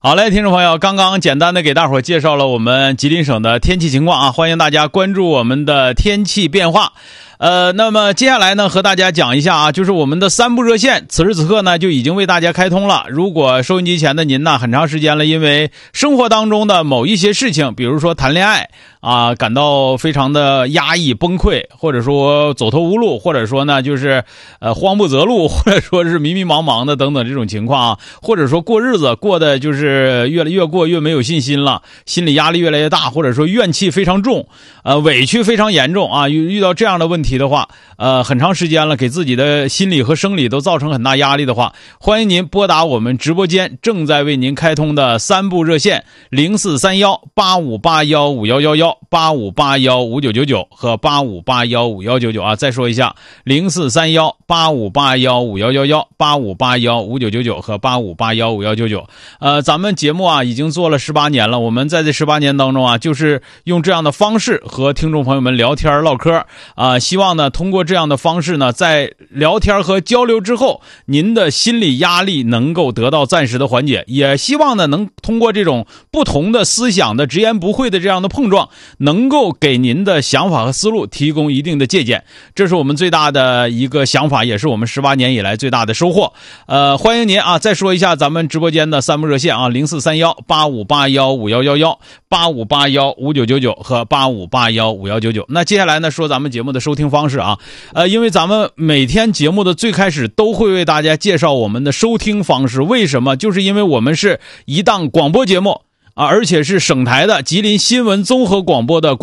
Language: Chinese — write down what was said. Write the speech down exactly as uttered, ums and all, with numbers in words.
好嘞，听众朋友，刚刚简单的给大伙介绍了我们吉林省的天气情况啊，欢迎大家关注我们的天气变化。呃，那么接下来呢，和大家讲一下啊，就是我们的三部热线，此时此刻呢就已经为大家开通了。如果收音机前的您呢，很长时间了，因为生活当中的某一些事情，比如说谈恋爱啊，感到非常的压抑、崩溃，或者说走投无路，或者说呢就是呃慌不择路，或者说是迷迷茫茫的等等这种情况啊，或者说过日子过得就是越来越过越没有信心了，心理压力越来越大，或者说怨气非常重，呃委屈非常严重啊，遇遇到这样的问题的话，呃，很长时间了，给自己的心理和生理都造成很大压力的话，欢迎您拨打我们直播间正在为您开通的三部热线零四三幺八五八幺五幺幺幺、八五八幺五九九九和八五八幺五幺九九啊。再说一下，零四三幺八五八幺五幺幺幺、八五八幺五九九九和八五八幺五幺九九。呃，咱们节目啊已经做了十八年了，我们在这十八年当中啊，就是用这样的方式和听众朋友们聊天唠嗑啊，希望呢通过这样的方式呢，在聊天和交流之后，您的心理压力能够得到暂时的缓解，也希望呢能通过这种不同的思想的直言不讳的这样的碰撞，能够给您的想法和思路提供一定的借鉴，这是我们最大的一个想法，也是我们十八年以来最大的收获。呃，欢迎您啊！再说一下咱们直播间的三部热线啊，零四三幺八五八幺五幺幺幺、八五八幺五九九九和八五八幺五幺九九。那接下来呢，说咱们节目的收听方式啊，呃，因为咱们每天节目的最开始都会为大家介绍我们的收听方式，为什么？就是因为我们是一档广播节目啊，而且是省台的吉林新闻综合广播的